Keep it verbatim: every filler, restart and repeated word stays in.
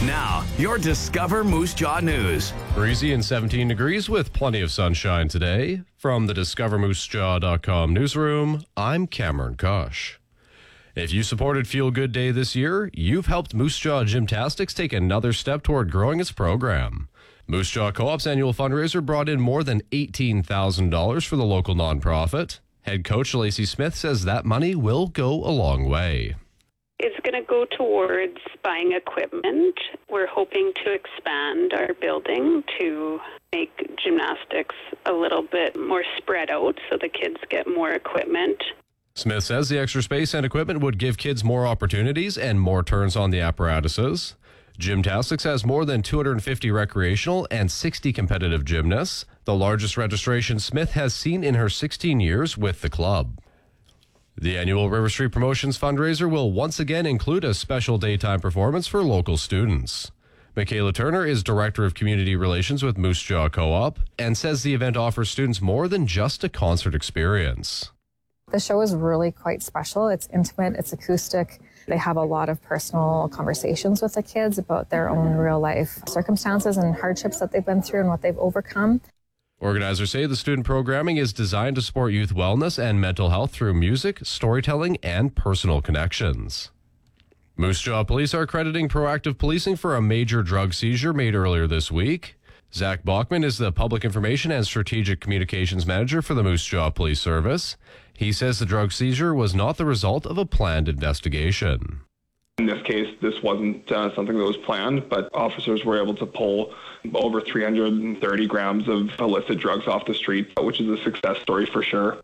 Now, your Discover Moose Jaw News. Breezy and seventeen degrees with plenty of sunshine today. From the discover moose jaw dot com newsroom, I'm Cameron Kosh. If you supported Feel Good Day this year, you've helped Moose Jaw Gymnastics take another step toward growing its program. Moose Jaw Co-op's annual fundraiser brought in more than eighteen thousand dollars for the local nonprofit. Head coach Lacey Smith says that money will go a long way. It's going to go towards buying equipment. We're hoping to expand our building to make gymnastics a little bit more spread out so the kids get more equipment. Smith says the extra space and equipment would give kids more opportunities and more turns on the apparatuses. Gymnastics has more than two hundred fifty recreational and sixty competitive gymnasts, the largest registration Smith has seen in her sixteen years with the club. The annual River Street Promotions fundraiser will once again include a special daytime performance for local students. Michaela Turner is Director of Community Relations with Moose Jaw Co-op and says the event offers students more than just a concert experience. The show is really quite special. It's intimate, it's acoustic. They have a lot of personal conversations with the kids about their own real life circumstances and hardships that they've been through and what they've overcome. Organizers say the student programming is designed to support youth wellness and mental health through music, storytelling, and personal connections. Moose Jaw Police are crediting proactive policing for a major drug seizure made earlier this week. Zach Bachman is the Public Information and Strategic Communications Manager for the Moose Jaw Police Service. He says the drug seizure was not the result of a planned investigation. In this case, this wasn't uh, something that was planned, but officers were able to pull over three hundred thirty grams of illicit drugs off the street, which is a success story for sure.